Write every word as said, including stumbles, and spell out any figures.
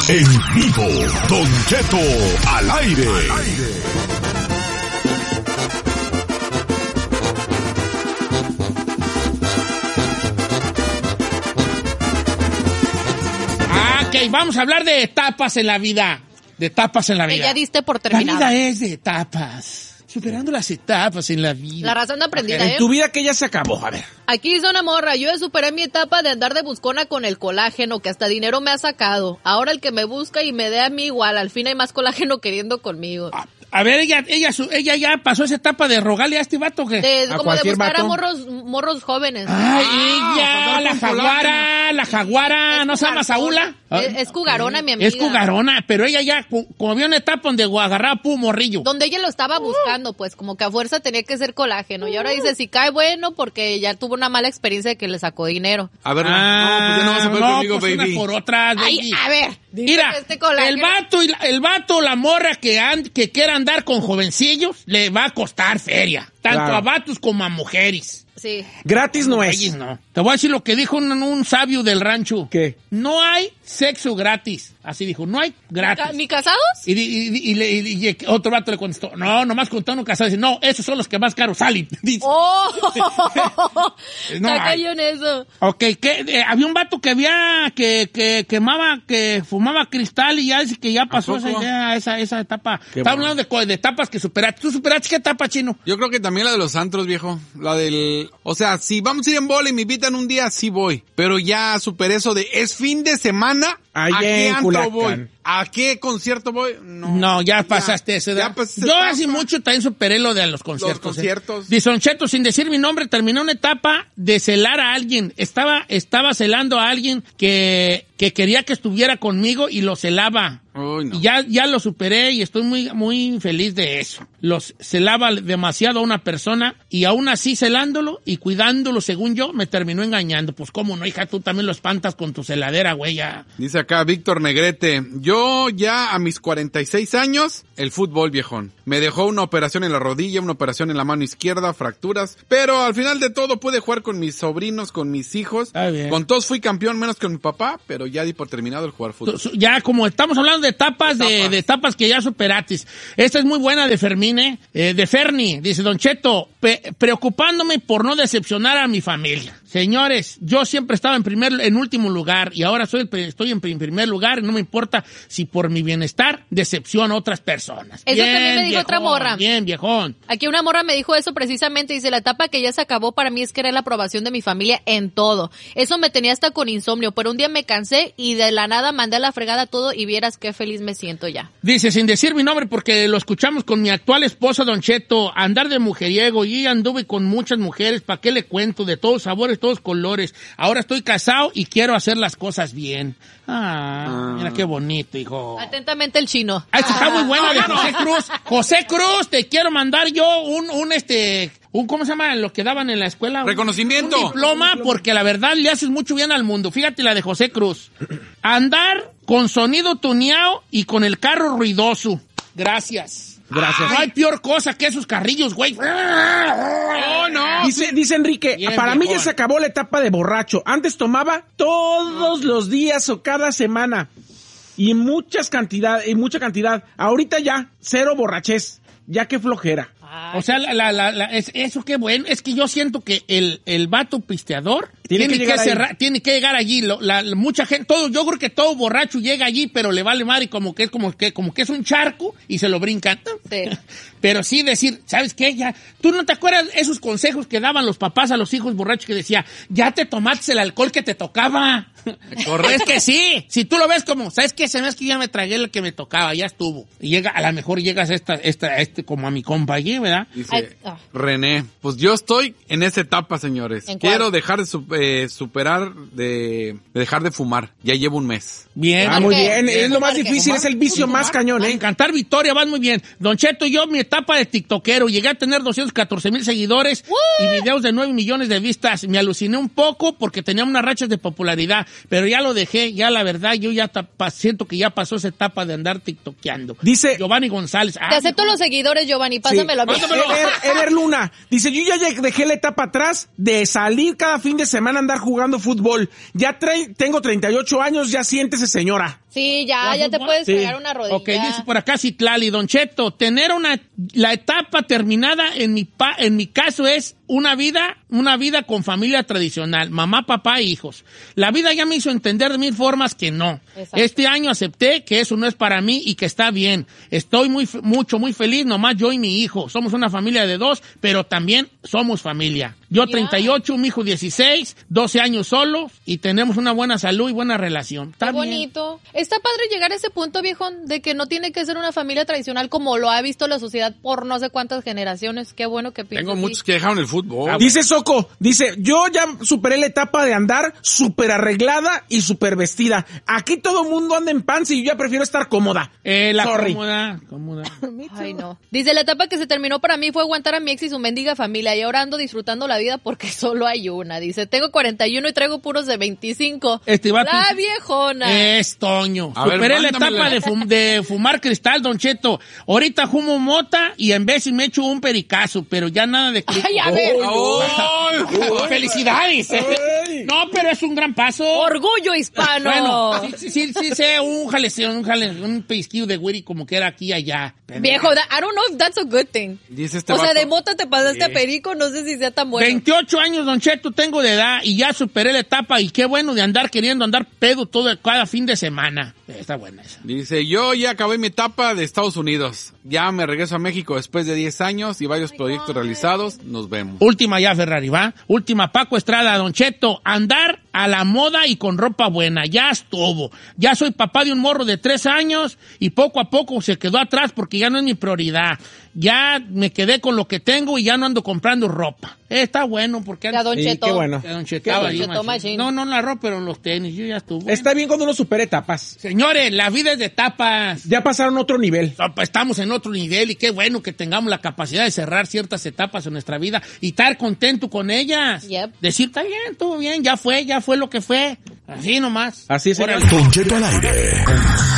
En vivo, Don Cheto al aire. Ah, ok, vamos a hablar de etapas en la vida. De etapas en la vida. Que ya diste por terminado. La vida es de etapas. Superando las etapas en la vida. La razón de aprendida, En ¿eh? tu vida que ya se acabó, a ver. Aquí dice una morra, yo ya superé mi etapa de andar de buscona con el colágeno, que hasta dinero me ha sacado. Ahora el que me busca y me dé a mí igual, al fin hay más colágeno queriendo conmigo. A, a ver, ella, ella, su- ella ya pasó esa etapa de rogarle a este vato que. De, a como de cualquier buscar vato. a morros, morros jóvenes. Ay, Ah, ella, la jaguara, la jaguara, Es ¿no se llama cugarona. Saúla? Es, es cugarona, mi amiga. Es cugarona, pero ella ya, cu- como había una etapa donde agarraba pu morrillo. Donde ella lo estaba buscando, pues, como que a fuerza tenía que ser colágeno. Y ahora dice, si cae bueno, porque ya tuvo una mala experiencia de que le sacó dinero. A ver, no, pues ya no vas a poder no, conmigo, pues baby. una por otra, baby. Ay, a ver. dice Mira, que este colágeno- el vato y la, el vato, la morra que and, que quiera andar con jovencillos, le va a costar feria. Tanto Claro. a vatos como a mujeres. Sí. Gratis no es. Güeyes, no. Te voy a decir lo que dijo un, un sabio del rancho. ¿Qué? No hay sexo gratis. Así dijo, no hay gratis. ¿Ni casados? Y, y, y, y le- y- y otro vato le contestó, no, nomás contó uno casado. Dice, no, esos son los que más caros salen. Dice. ¡Oh! No Se hay. cayó en eso. Ok, que eh, había un vato que había, que, que quemaba, que fumaba cristal y ya dice que ya pasó esa poco? idea, esa, esa etapa. Qué Estaba bueno. hablando de, co- de etapas que superaste. ¿Tú superaste qué etapa, Chino? Yo creo que también la de los antros, viejo. La del... O sea, si vamos a ir en bola y me invitan un día, sí voy. Pero ya superé eso de, ¿es fin de semana? Allá ¿A qué en antro Culacán. voy? ¿A qué concierto voy? No. No, ya pasaste esa edad. ya pasé esa Yo etapa. hace mucho también superé lo de los conciertos. Los conciertos. ¿eh? Dice Don Cheto, sin decir mi nombre, terminé una etapa de celar a alguien. Estaba, estaba celando a alguien que, que quería que estuviera conmigo y lo celaba. Uy, no. Y ya, ya lo superé y estoy muy, muy feliz de eso. Los celaba demasiado a una persona y aún así celándolo y cuidándolo, según yo, me terminó engañando. Pues cómo no, hija, tú también lo espantas con tu celadera, güey, ya. Dice acá Víctor Negrete, yo ya a mis cuarenta y seis años, el fútbol, viejón. Me dejó una operación en la rodilla, una operación en la mano izquierda, fracturas, pero al final de todo pude jugar con mis sobrinos, con mis hijos. Está bien. Con todos fui campeón, menos que con mi papá, pero ya di por terminado el jugar fútbol. Su- su- Ya como estamos hablando de etapas, de, Etapas. de etapas que ya superatis. Esta es muy buena de Fermín, ¿eh? Eh, de Ferni, dice Don Cheto, pe- preocupándome por no decepcionar a mi familia. Señores, yo siempre estaba en primer, en último lugar y ahora soy, el pri- estoy en pri- primer lugar y no me importa si por mi bienestar decepciono a otras personas. Eso también me dijo otra morra. Bien, viejón. Aquí una morra me dijo eso precisamente, dice, la etapa que ya se acabó para mí es querer la aprobación de mi familia en todo. Eso me tenía hasta con insomnio, pero un día me cansé y de la nada mandé a la fregada todo y vieras qué feliz me siento ya. Dice, sin decir mi nombre, porque lo escuchamos con mi actual esposa, Don Cheto, andar de mujeriego, y anduve con muchas mujeres, ¿para qué le cuento? De todos sabores, todos colores. Ahora estoy casado y quiero hacer las cosas bien. Ah, mira qué bonito, hijo. Atentamente el chino. Ah, esta está muy buena de José Cruz. José Cruz, te quiero mandar yo un, un este, un, ¿cómo se llama? Lo que daban en la escuela. Un- Reconocimiento. Un diploma, porque la verdad le haces mucho bien al mundo. Fíjate la de José Cruz. Andar con sonido tuneado y con el carro ruidoso. Gracias. Gracias. No hay peor cosa que esos carrillos, güey. ¡Oh, no! Dice, dice Enrique, Bien, para mí viejón. ya se acabó la etapa de borracho. Antes tomaba todos los días o cada semana. Y muchas cantidad, y mucha cantidad. Ahorita ya, cero borrachez. Ya que flojera. O sea, la, la, la, la- es, eso qué bueno. Es que yo siento que el, el vato pisteador Tiene tiene, que que, llegar ahí. cerrar, tiene que llegar allí. Lo- la, la- mucha gente, todo, yo creo que todo borracho llega allí, pero le vale madre como que es como que, como que es un charco y se lo brincan. Sí. Pero sí decir, ¿sabes qué? Ya, ¿tú no te acuerdas esos consejos que daban los papás a los hijos borrachos que decía, ya te tomaste el alcohol que te tocaba? Es que sí, si tú lo ves como, ¿sabes qué? Se me es que ya me tragué el que me tocaba, ya estuvo. Y llega, a lo mejor llegas a esta, esta, este, como a mi compa allí, ¿verdad? Dice Ay, ah. René, pues yo estoy en esa etapa, señores. ¿En cuál? Quiero dejar de su- eh, superar, de, de dejar de fumar. Ya llevo un mes. Bien. Ah, muy qué? bien. Es lo más ¿Por qué? difícil, es el vicio más cañón, En ¿eh? Cantar Victoria vas muy bien. Don Cheto, yo mi etapa de tiktokero, llegué a tener doscientos catorce mil seguidores y videos de nueve millones de vistas. Me aluciné un poco porque tenía unas rachas de popularidad, pero ya lo dejé, ya la verdad, yo ya tapa- siento que ya pasó esa etapa de andar tiktokeando. Dice- Giovanni González. Te Ah, acepto los seguidores, Giovanni, pásamelo a mí. Pásamelo. Eder, Eder Luna dice, yo ya lle- dejé la etapa atrás de salir cada fin de semana a andar jugando fútbol. Ya tre- tengo treinta y ocho años, ya siéntese, señora. Sí, ya, ya te fútbol? puedes Sí. pegar una rodilla. Ok, dice por acá Citlali, Don Cheto, tener una, la etapa terminada en mi pa, en mi caso es una vida, una vida con familia tradicional, mamá, papá e hijos. La vida ya me hizo entender de mil formas que no. Exacto. Este año acepté que eso no es para mí y que está bien. Estoy muy, mucho, muy feliz, nomás yo y mi hijo. Somos una familia de dos, pero también somos familia. Yo Mira. treinta y ocho, mi hijo dieciséis, doce años solo y tenemos una buena salud y buena relación. Está Qué bien. bonito. Está padre llegar a ese punto, viejón, de que no tiene que ser una familia tradicional como lo ha visto la sociedad por no sé cuántas generaciones. Qué bueno que piensas Tengo así. muchos que dejaron el fútbol. Dice Soco, dice, yo ya superé la etapa de andar súper arreglada y súper vestida. Aquí todo el mundo anda en pants y yo ya prefiero estar cómoda. Eh, la Sorry. cómoda, cómoda. Ay, no. Dice, la etapa que se terminó para mí fue aguantar a mi ex y su mendiga familia y ahora ando disfrutando la vida porque solo hay una. Dice, tengo cuarenta y uno y traigo puros de veinticinco. Este vato La dice- viejona. Es Toño. A ver, Superé la mándamela. etapa de, fum- de fumar cristal, Don Cheto. Ahorita fumo mota y en vez me echo un pericazo, pero ya nada de crico. Ay, a ver. ¡Ay! ¡Felicidades! Ay. No, pero es un gran paso. Orgullo hispano. Bueno, sí, sí, sí, sí, sé, un jaleo, un jaleo, un pellizquillo de güiri como que era aquí y allá. Viejo, that- I don't know if that's a good thing. Dice este O sea, vato. de mota te pasaste a perico, no sé si sea tan bueno. veintiocho años, Don Cheto, tengo de edad y ya superé la etapa y qué bueno de andar queriendo andar pedo todo cada fin de semana. Está buena esa. Dice, yo ya acabé mi etapa de Estados Unidos. Ya me regreso a México después de diez años y varios proyectos realizados. Nos vemos. Última ya, Ferrari, ¿va? Última, Paco Estrada, Don Cheto. Andar a la moda y con ropa buena. Ya estuvo. Ya soy papá de un morro de tres años y poco a poco se quedó atrás porque ya no es mi prioridad. Ya me quedé con lo que tengo y ya no ando comprando ropa. Eh, está bueno porque... Ya, Don Sí, Cheto. qué bueno. Ya, Don Cheto, Qué estaba bueno. yo, Cheto machín. machín. No, no en la ropa, pero en los tenis. Yo ya estuvo. Está bien cuando uno supera etapas. Señores, la vida es de etapas. Ya pasaron a otro nivel. Estamos en otro nivel y qué bueno que tengamos la capacidad de cerrar ciertas etapas en nuestra vida y estar contento con ellas. Yep. Decir, está bien, estuvo bien, ya fue, ya fue lo que fue. Así nomás. Así es, señor. Órale. Don Cheto al aire.